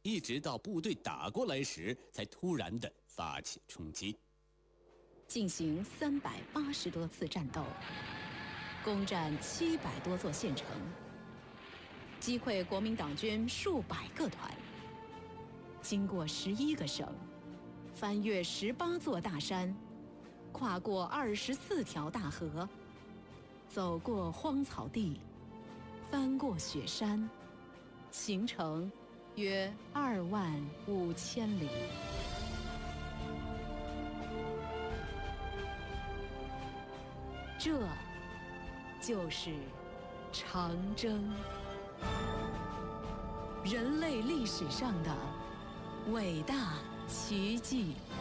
一直到部队打过来时，才突然地发起冲击。 进行380多次战斗，攻占700多座县城，击溃国民党军数百个团，经过11个省，翻越18座大山，跨过24条大河，走过荒草地，翻过雪山，行程约25000里。这就是长征，人类历史上的伟大奇迹。